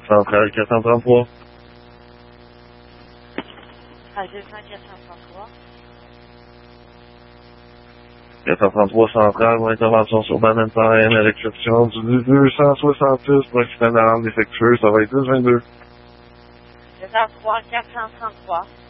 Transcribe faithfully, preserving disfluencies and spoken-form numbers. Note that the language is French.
Centrale quatre cent trente-trois. À deux cents quatre cent trente-trois. quatre cent trente-trois Centrale, ou intervention sur banane par M à l'exception du deux cent soixante-six pour accident d'alarme défectueux, ça va être dix vingt-deux. deux cent trois quatre cent trente-trois.